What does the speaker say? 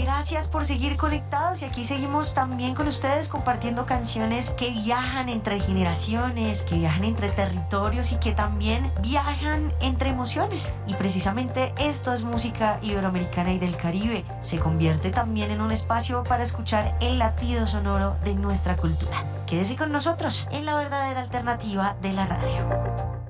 Gracias por seguir conectados y aquí seguimos también con ustedes compartiendo canciones que viajan entre generaciones, que viajan entre territorios y que también viajan entre emociones. Y precisamente esto es música iberoamericana y del Caribe. Se convierte también en un espacio para escuchar el latido sonoro de nuestra cultura. Quédese con nosotros en la verdadera alternativa de la radio.